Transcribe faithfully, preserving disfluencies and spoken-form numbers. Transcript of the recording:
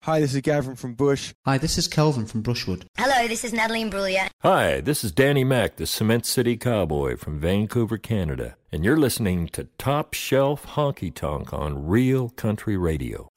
Hi, this is Gavin from Bush. Hi, this is Kelvin from Brushwood. Hello, this is Natalie Imbruglia. Hi, this is Danny Mack, the Cement City Cowboy from Vancouver, Canada. And you're listening to Top Shelf Honky Tonk on Real Country Radio.